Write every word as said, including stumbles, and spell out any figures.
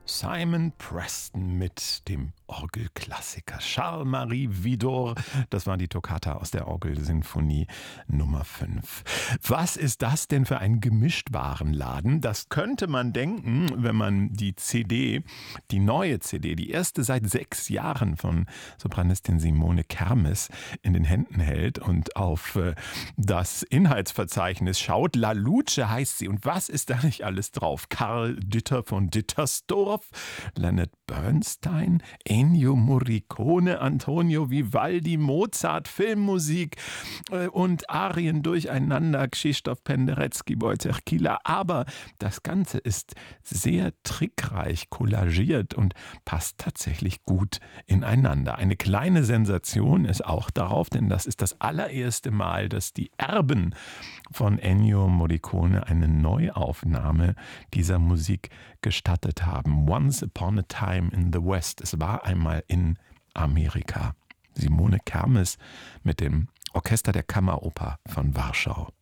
Simon Preston mit dem Orgelklassiker Charles-Marie Widor. Das war die Toccata aus der Orgelsinfonie Nummer fünf. Was ist das denn für ein Gemischtwarenladen? Das könnte man denken, wenn man die C D, die neue C D, die erste seit sechs Jahren von Sopranistin Simone Kermes in den Händen hält und auf äh, das Inhaltsverzeichnis schaut. La Luce heißt sie. Und was ist da nicht alles drauf? Karl Dütter von Dittersdorf, Leonard Bernstein, Ennio Morricone, Antonio Vivaldi, Mozart, Filmmusik äh, und Arien durcheinander, Krzysztof Penderecki, Wojciech Kieler. Aber das Ganze ist sehr trickreich kollagiert und passt tatsächlich gut ineinander. Eine kleine Sensation ist auch darauf, denn das ist das allererste Mal, dass die Erben von Ennio Morricone eine Neuaufnahme dieser Musik gestattet haben. Once Upon a Time in the West. Es war einmal in Amerika. Simone Kermes mit dem Orchester der Kammeroper von Warschau.